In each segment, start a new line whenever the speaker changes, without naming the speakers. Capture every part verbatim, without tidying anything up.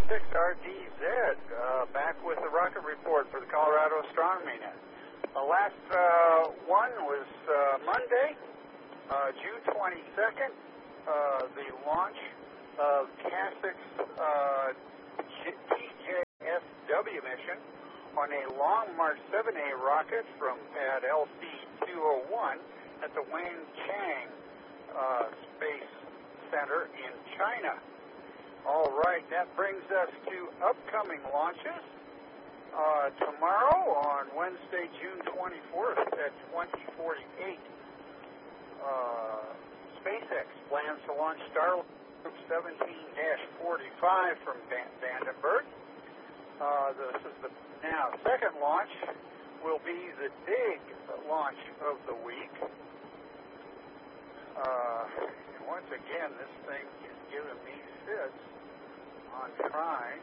six R D Z, uh, back with the rocket report for the Colorado Astronomy Net. The last uh, one was uh, Monday, uh, June twenty-second, uh, the launch of CASIC's uh, T J S W mission on a Long March seven A rocket from pad L C two oh one at the Wenchang uh, Space Center in China. All right, that brings us to upcoming launches. Uh, tomorrow, on Wednesday, June twenty-fourth at twenty forty-eight, uh, SpaceX plans to launch Starlink Group seventeen dash forty-five from Van Vandenberg. Uh, this is the now second launch will be the big launch of the week. Uh, and once again, this thing is giving me fits on trying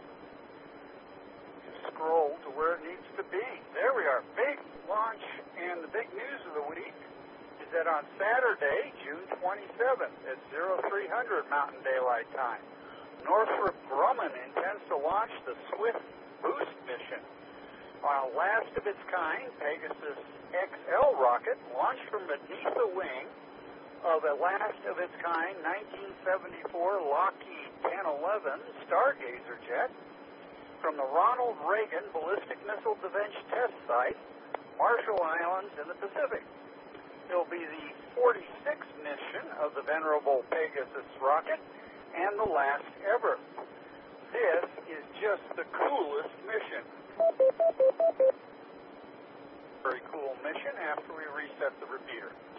to scroll to where it needs to be. There we are. Big launch, and the big news of the week is that on Saturday, June twenty-seventh at oh three hundred Mountain Daylight Time, Northrop Grumman intends to launch the Swift Boost mission. On a last of its kind Pegasus X L rocket launched from beneath the wing of a last of its kind nineteen seventy-four Lockheed ten eleven Stargazer jet from the Ronald Reagan Ballistic Missile Defense Test Site, Marshall Islands in the Pacific. It will be the forty-sixth mission of the venerable Pegasus rocket and the last ever. This is just the coolest mission. Very cool mission after we reset the repeater.